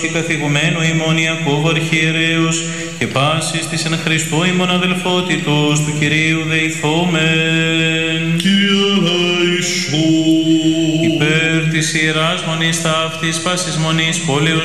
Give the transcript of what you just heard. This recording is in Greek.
και καθηγουμένου ημών Ιακώβου αρχιερέως και πάσης της εν Χριστώ ημών αδελφότητος του Κυρίου δεηθόμεν. Κύριε Λαϊσού. Υπέρ της Ιεράς Μονής ταύτης πάσης μονής πόλεως